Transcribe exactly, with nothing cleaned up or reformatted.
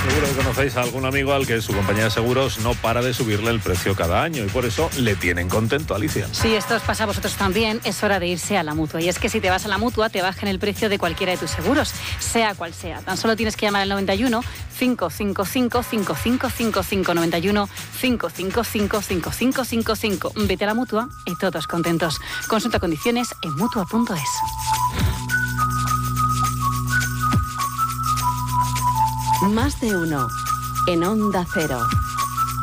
Seguro que conocéis a algún amigo al que su compañía de seguros no para de subirle el precio cada año y por eso le tienen contento, Alicia. Sí, esto os pasa a vosotros también. Es hora de irse a la Mutua. Y es que si te vas a la Mutua, te bajan el precio de cualquiera de tus seguros, sea cual sea. Tan solo tienes que llamar al noventa y uno, cinco cinco cinco, cinco cinco cinco cinco, noventa y uno, cinco cinco cinco, cinco cinco cinco cinco. Vete a la Mutua y todos contentos. Consulta condiciones en mutua punto es. Más de uno en Onda Cero.